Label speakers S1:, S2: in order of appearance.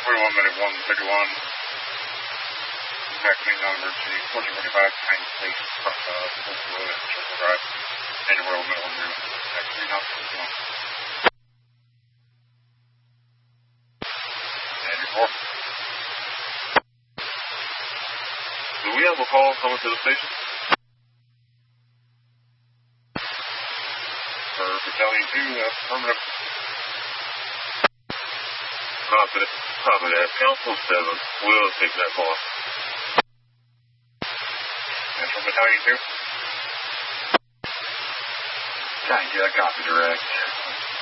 S1: 241 minute 151. Vaccine non-emergency, 1445, Pine Place, Oak Road at Circle Drive, and your Royal Middle Room. Vaccine non-emergency. And your 4.
S2: Do we have a call coming to the station?
S1: For Battalion 2, affirmative.
S2: Copy that. Council 7. We'll take that call.
S1: And for Battalion 2?
S3: Thank you. I copy direct.